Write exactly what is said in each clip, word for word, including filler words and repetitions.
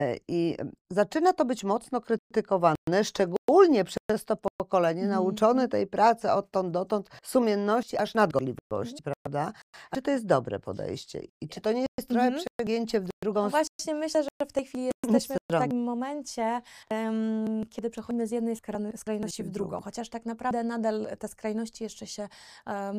I zaczyna to być mocno krytykowane, szczególnie przez to pokolenie nauczone Mhm. tej pracy odtąd dotąd, sumienności aż Mhm. nadgorliwości, prawda? A czy to jest dobre podejście? I czy to nie jest trochę Mhm. przegięcie w No drugą właśnie myślę, że w tej chwili jesteśmy w stronę? takim momencie, em, kiedy przechodzimy z jednej skran skrajności w drugą. Chociaż tak naprawdę nadal te skrajności jeszcze się em,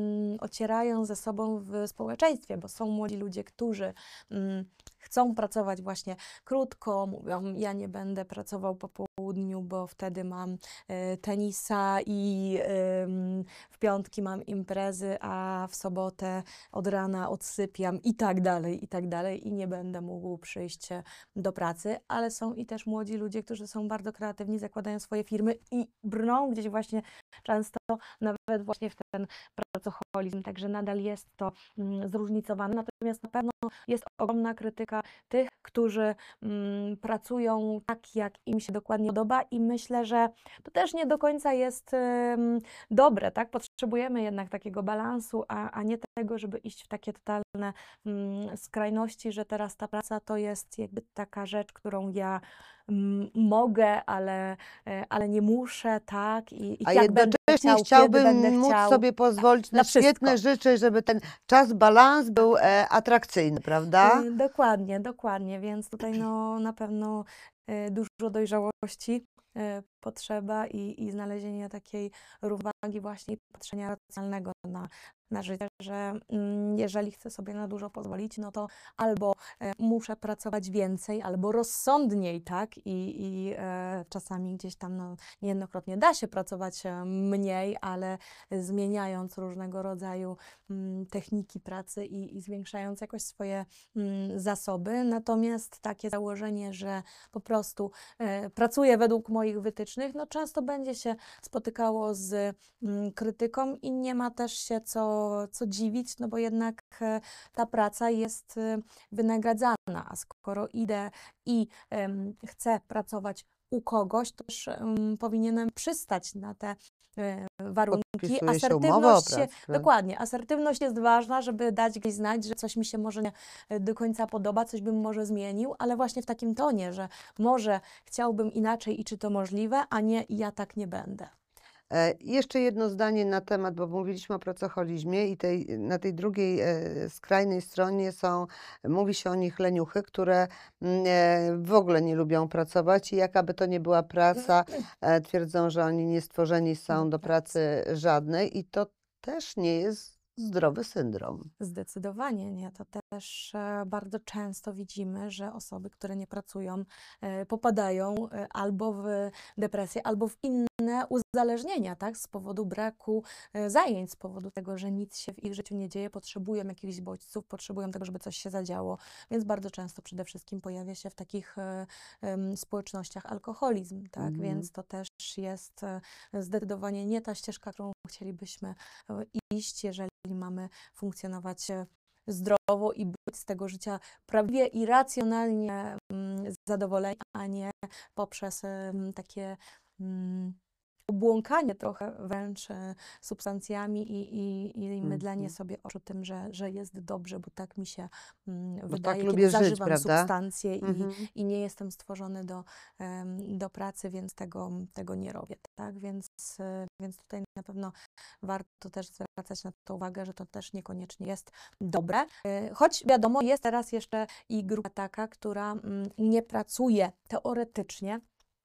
ocierają ze sobą w społeczeństwie, bo są młodzi ludzie, którzy mm, chcą pracować właśnie krótko, mówią: ja nie będę pracował po południu, bo wtedy mam e, tenisa i em, w piątki mam imprezy, a w sobotę od rana odsypiam i tak dalej, i tak dalej i nie będę mógł przyjść e, do pracy, ale są i też młodzi ludzie, którzy są bardzo kreatywni, zakładają swoje firmy i brną gdzieś właśnie często nawet właśnie w ten pracoholizm, także nadal jest to mm, zróżnicowane, natomiast na pewno jest ogromna krytyka tych, którzy mm, pracują tak, jak im się dokładnie podoba i myślę, że to też nie do końca jest ym, dobre, tak? Potrzebujemy jednak takiego balansu, a, a nie tego, żeby iść w takie totalne mm, skrajności, że teraz ta praca to jest jakby taka rzecz, którą ja mm, mogę, ale, e, ale nie muszę, tak? I, i A jak będę jednocześnie chciał, kiedy będę chciałbym móc chciał, sobie pozwolić na na świetne wszystko. rzeczy, żeby ten czas, balans był e, atrakcyjny, prawda? Y, Dokładnie, dokładnie, więc tutaj no, na pewno y, dużo dojrzałości y, potrzeba i, i znalezienia takiej równowagi właśnie i patrzenia racjonalnego na, na życie, że mm, jeżeli chcę sobie na dużo pozwolić, no to albo e, muszę pracować więcej, albo rozsądniej, tak? I, i e, czasami gdzieś tam no, niejednokrotnie da się pracować e, mniej, ale zmieniając różnego rodzaju mm, techniki pracy i, i zwiększając jakoś swoje mm, zasoby. Natomiast takie założenie, że po prostu e, pracuję według moich wytycznych, no często będzie się spotykało z mm, krytyką i nie ma też się co, co dziwić, no bo jednak e, ta praca jest e, wynagradzana, a skoro idę i em, chcę pracować u kogoś, to też em, powinienem przystać na te e, warunki. Podpisuje się umowę o Asertywność, się- pracę. dokładnie, asertywność jest ważna, żeby dać gdzieś znać, że coś mi się może nie e, do końca podoba, coś bym może zmienił, ale właśnie w takim tonie, że może chciałbym inaczej i czy to możliwe, a nie ja tak nie będę. E, Jeszcze jedno zdanie na temat, bo mówiliśmy o pracoholizmie i tej, na tej drugiej e, skrajnej stronie są, mówi się o nich leniuchy, które mm, e, w ogóle nie lubią pracować i jaka by to nie była praca, e, twierdzą, że oni nie stworzeni są do pracy żadnej i to też nie jest zdrowy syndrom. Zdecydowanie nie. To też e, bardzo często widzimy, że osoby, które nie pracują, e, popadają e, albo w depresję, albo w inne uzależnienia, tak? Z powodu braku e, zajęć, z powodu tego, że nic się w ich życiu nie dzieje, potrzebują jakichś bodźców, potrzebują tego, żeby coś się zadziało. Więc bardzo często przede wszystkim pojawia się w takich e, em, społecznościach alkoholizm, tak? Mhm. Więc to też jest e, zdecydowanie nie ta ścieżka, którą chcielibyśmy e, iść, jeżeli mamy funkcjonować e, zdrowo i być z tego życia prawie i racjonalnie mm, zadowoleni, a nie poprzez em, takie mm, obłąkanie trochę wręcz e, substancjami i, i, i mydlenie Mhm. sobie oczu tym, że, że jest dobrze, bo tak mi się mm, Bo tak wydaje, lubię kiedy żyć, zażywam prawda? substancje i, Mhm. i nie jestem stworzony do, em, do pracy, więc tego, tego nie robię, tak? Więc, e, więc tutaj na pewno warto też zwracać na to uwagę, że to też niekoniecznie jest dobre. E, Choć wiadomo, jest teraz jeszcze i grupa taka, która mm, nie pracuje teoretycznie,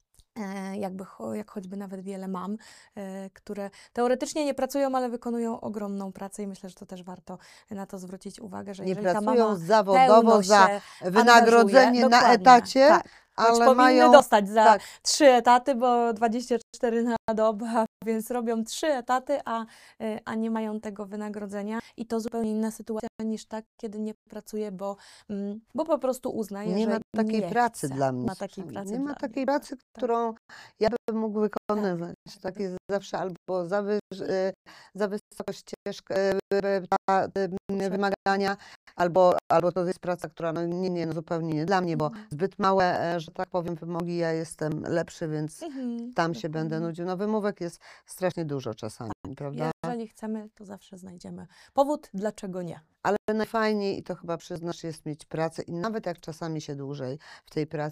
e, jakby, cho- jak choćby nawet wiele mam, e, które teoretycznie nie pracują, ale wykonują ogromną pracę i myślę, że to też warto na to zwrócić uwagę, że Nie jeżeli ta pracują mama zawodowo pełno za się angażuje, wynagrodzenie na dokładnie, etacie, tak, choć ale powinny mają, dostać za tak, trzy etaty, bo dwadzieścia cztery na dobę, a więc robią trzy etaty, a, y, a nie mają tego wynagrodzenia i to zupełnie inna sytuacja niż tak, kiedy nie pracuje, bo, mm, bo po prostu uznaje, nie że ma takiej nie pracy chce. dla mnie. Ma takiej pracy Nie ma dla takiej mnie. pracy, Tak, tak, którą ja bym mógł tak, wykonywać. tak. Tak jest zawsze albo za, wyż, y, za wysoka ścieżka, y, y, ta, y, wymagania, albo, albo to jest praca, która no, nie, nie, no, zupełnie nie dla mnie, bo Mhm. zbyt małe, e, że tak powiem, wymogi, ja jestem lepszy, więc Mhm, tam się dokładnie. będę Mhm. nudził. No wymówek jest strasznie dużo czasami, prawda? Jeżeli chcemy, to zawsze znajdziemy powód, dlaczego nie. Ale najfajniej, i to chyba przyznasz, jest mieć pracę i nawet jak czasami się dłużej w tej pracy